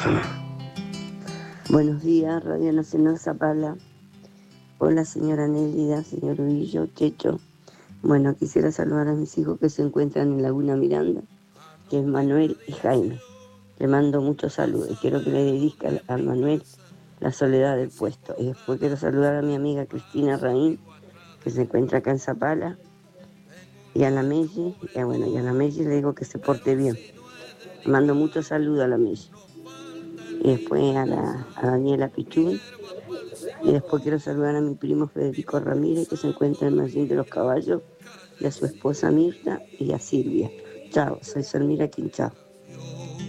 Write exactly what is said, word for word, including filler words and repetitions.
Buenos días, Radio Nacional Zapala. Hola, señora Nélida, señor Urillo, Checho. Bueno, quisiera saludar a mis hijos que se encuentran en Laguna Miranda, que es Manuel y Jaime. Le mando muchos saludos y quiero que le dedique a Manuel La soledad del puesto. Y después quiero saludar a mi amiga Cristina Raín, que se encuentra acá en Zapala, y a la Melli, y a, bueno, y a la Melli le digo que se porte bien. Le mando muchos saludos a la Melli. Y después a, la, a Daniela Pichún. Y después quiero saludar a mi primo Federico Ramírez, que se encuentra en Martín de los Caballos, y a su esposa Mirta y a Silvia. Chao, soy Selmira Quinchao.